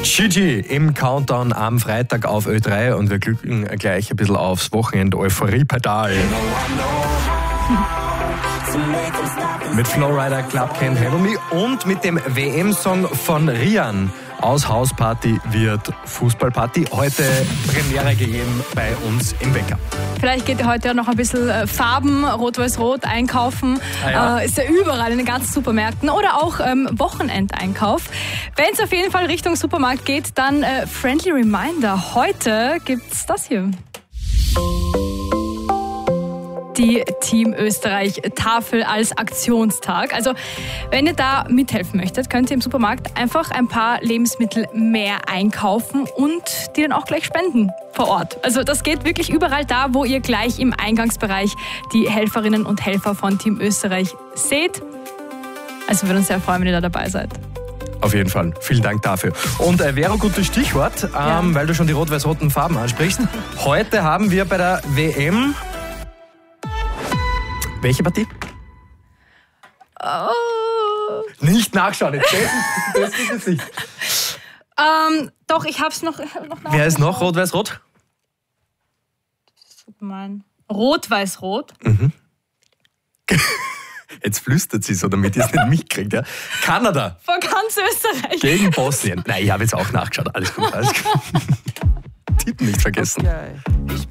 Gigi im Countdown am Freitag auf Ö3 und wir glücken gleich ein bisschen aufs Wochenende Euphorie-Pedal. Mit Flowrider Club Can't Handle Me und mit dem WM-Song von Rian. Aus Hausparty wird Fußballparty. Heute Premiere gegeben bei uns im Wecker. Vielleicht geht ihr heute ja noch ein bisschen Farben, Rot-Weiß-Rot einkaufen. Ist ja überall in den ganzen Supermärkten oder auch Wochenendeinkauf. Wenn es auf jeden Fall Richtung Supermarkt geht, dann friendly reminder. Heute gibt's das hier. Die Team Österreich Tafel als Aktionstag. Also wenn ihr da mithelfen möchtet, könnt ihr im Supermarkt einfach ein paar Lebensmittel mehr einkaufen und die dann auch gleich spenden vor Ort. Also das geht wirklich überall da, wo ihr gleich im Eingangsbereich die Helferinnen und Helfer von Team Österreich seht. Also wir würden uns sehr freuen, wenn ihr da dabei seid. Auf jeden Fall. Vielen Dank dafür. Und wäre ein gutes Stichwort, weil du schon die rot-weiß-roten Farben ansprichst. Heute haben wir bei der WM... Welche Partie? Nicht nachschauen, das ist es nicht. Doch, ich hab's noch Wer ist noch rot-weiß-rot? Rot-weiß-rot. Mhm. Jetzt flüstert sie so, damit ihr es nicht mitkriegt. Ja. Kanada. Von ganz Österreich. Gegen Bosnien. Nein, ich habe jetzt auch nachgeschaut. Alles gut, alles gut. Tippen nicht vergessen. Okay.